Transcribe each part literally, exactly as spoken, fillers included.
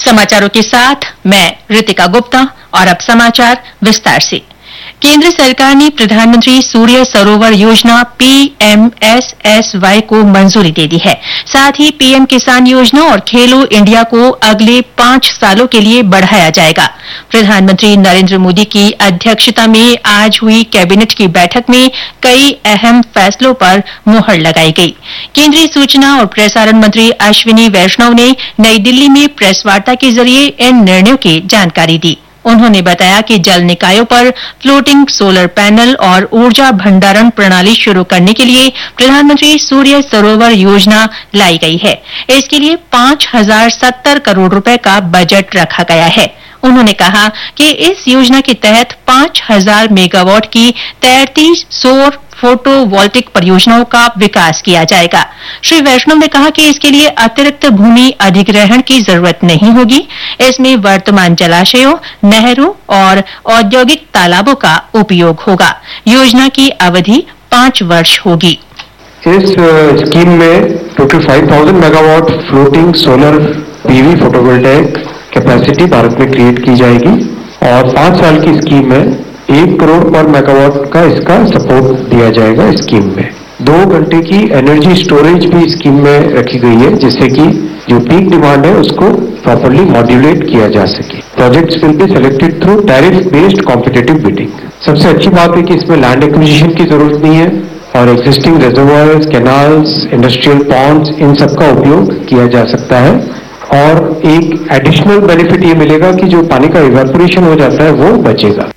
समाचारों के साथ मैं रितिका गुप्ता और अब समाचार विस्तार से। केंद्र सरकार ने प्रधानमंत्री सूर्य सरोवर योजना P M S S Y को मंजूरी दे दी है। साथ ही पीएम किसान योजना और खेलो इंडिया को अगले पांच सालों के लिए बढ़ाया जाएगा। प्रधानमंत्री नरेंद्र मोदी की अध्यक्षता में आज हुई कैबिनेट की बैठक में कई अहम फैसलों पर मुहर लगाई गई। केंद्रीय सूचना और प्रसारण मंत्री अश्विनी वैष्णव ने नई दिल्ली में प्रेस वार्ता के जरिए इन निर्णयों की जानकारी दी। उन्होंने बताया कि जल निकायों पर फ्लोटिंग सोलर पैनल और ऊर्जा भंडारण प्रणाली शुरू करने के लिए प्रधानमंत्री सूर्य सरोवर योजना लाई गई है। इसके लिए पांच हजार सत्तर करोड़ रुपए का बजट रखा गया है। उन्होंने कहा कि इस योजना के तहत पांच हजार मेगावाट की तैंतीस सौर फोटोवोल्टिक परियोजनाओं का विकास किया जाएगा। श्री वैष्णव ने कहा कि इसके लिए अतिरिक्त भूमि अधिग्रहण की जरूरत नहीं होगी। इसमें वर्तमान जलाशयों, नहरों और औद्योगिक तालाबों का उपयोग होगा। योजना की अवधि पांच वर्ष होगी। इस स्कीम में टोटल पाँच हज़ार megawatt floating solar PV photovoltaic capacity Bharat में क्रिएट की जाएगी और पांच साल की स्कीम में एक करोड़ पर मेगावाट का इसका सपोर्ट दिया जाएगा। स्कीम में दो घंटे की एनर्जी स्टोरेज भी स्कीम में रखी गई है, जिससे कि जो पीक डिमांड है उसको प्रॉपर्ली मॉड्यूलेट किया जा सके। Projects will be selected through tariff based competitive bidding. सबसे अच्छी बात है कि इसमें लैंड एक्विजिशन की जरूरत नहीं है और existing reservoirs, canals, industrial Pond's, इन सब का उपयोग किया जा सकता है। और एक एडिशनल बेनिफिट ये मिलेगा कि जो पानी का इवेपोरेशन हो जाता है वो बचेगा।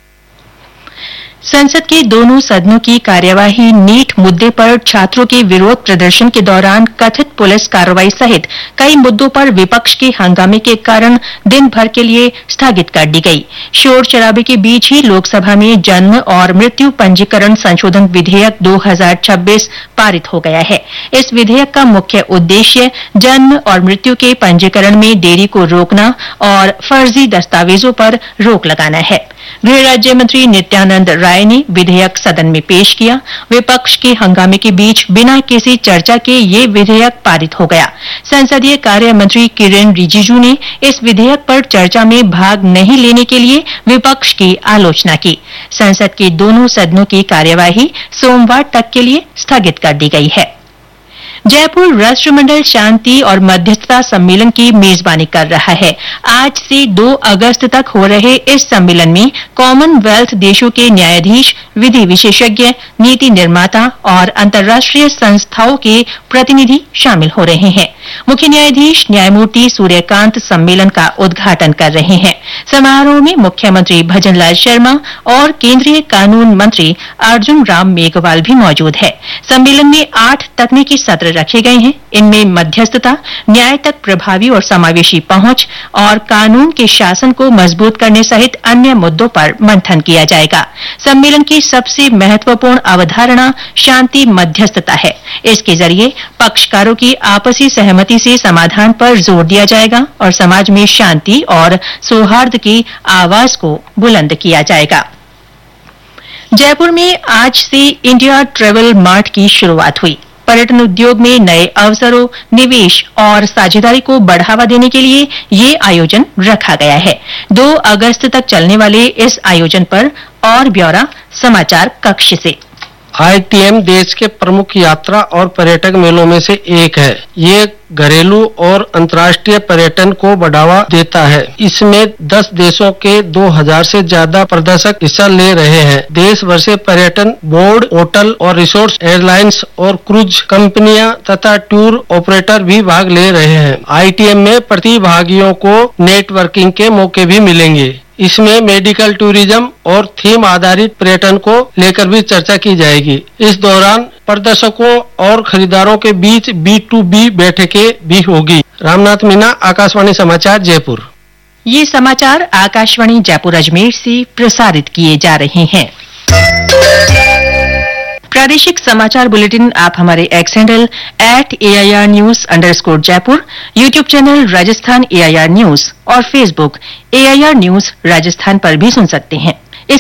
संसद के दोनों सदनों की कार्यवाही नीट मुद्दे पर छात्रों के विरोध प्रदर्शन के दौरान कथित पुलिस कार्रवाई सहित कई मुद्दों पर विपक्ष के हंगामे के कारण दिन भर के लिए स्थगित कर दी गई। शोर शराबे के बीच ही लोकसभा में जन्म और मृत्यु पंजीकरण संशोधन विधेयक दो हज़ार छब्बीस पारित हो गया है। इस विधेयक का मुख्य उद्देश्य जन्म और मृत्यु के पंजीकरण में देरी को रोकना और फर्जी दस्तावेजों पर रोक लगाना है। गृह राज्य मंत्री नित्यानंद राय ने विधेयक सदन में पेश किया। विपक्ष के हंगामे के बीच बिना किसी चर्चा के ये विधेयक पारित हो गया। संसदीय कार्य मंत्री किरेन रिजिजू ने इस विधेयक पर चर्चा में भाग नहीं लेने के लिए विपक्ष की आलोचना की। संसद के दोनों सदनों की कार्यवाही सोमवार तक के लिए स्थगित कर दी गई है। जयपुर राष्ट्रमंडल शांति और मध्यस्थता सम्मेलन की मेजबानी कर रहा है। आज से दो अगस्त तक हो रहे इस सम्मेलन में कॉमनवेल्थ देशों के न्यायाधीश, विधि विशेषज्ञ, नीति निर्माता और अंतर्राष्ट्रीय संस्थाओं के प्रतिनिधि शामिल हो रहे हैं। मुख्य न्यायाधीश न्यायमूर्ति सूर्यकांत सम्मेलन का उद्घाटन कर रहे हैं। समारोह में मुख्यमंत्री भजनलाल शर्मा और केंद्रीय कानून मंत्री अर्जुन राम मेघवाल भी मौजूद है। सम्मेलन में आठ तकनीकी सत्र रखे गए हैं। इनमें मध्यस्थता, न्याय तक प्रभावी और समावेशी पहुंच और कानून के शासन को मजबूत करने सहित अन्य मुद्दों पर मंथन किया जाएगा। सम्मेलन की सबसे महत्वपूर्ण अवधारणा शांति मध्यस्थता है। इसके जरिए पक्षकारों की आपसी सहमति से समाधान पर जोर दिया जाएगा और समाज में शांति और सौहार्द की आवाज को बुलंद किया जाएगा। जयपुर में आज से इंडिया ट्रेवल मार्ट की शुरुआत हुई। पर्यटन उद्योग में नए अवसरों, निवेश और साझेदारी को बढ़ावा देने के लिए ये आयोजन रखा गया है। दो अगस्त तक चलने वाले इस आयोजन पर और ब्यौरा समाचार कक्ष से। आई टी एम देश के प्रमुख यात्रा और पर्यटक मेलों में से एक है। ये घरेलू और अंतर्राष्ट्रीय पर्यटन को बढ़ावा देता है। इसमें दस देशों के दो हज़ार से ज्यादा प्रदर्शक हिस्सा ले रहे हैं। देश भर से पर्यटन बोर्ड, होटल और रिसोर्ट, एयरलाइंस और क्रूज कंपनियां तथा टूर ऑपरेटर भी भाग ले रहे हैं। आई टी एम में प्रतिभागियों को नेटवर्किंग के मौके भी मिलेंगे। इसमें मेडिकल टूरिज्म और थीम आधारित पर्यटन को लेकर भी चर्चा की जाएगी। इस दौरान प्रदर्शकों और खरीदारों के बीच बी टू बी बैठकें भी होगी। रामनाथ मीना, आकाशवाणी समाचार, जयपुर। ये समाचार आकाशवाणी जयपुर अजमेर से प्रसारित किए जा रहे हैं। प्रादेशिक समाचार बुलेटिन आप हमारे x handle at A I R news underscore Jaipur, YouTube channel Rajasthan A I R news और Facebook A I R news Rajasthan पर भी सुन सकते हैं।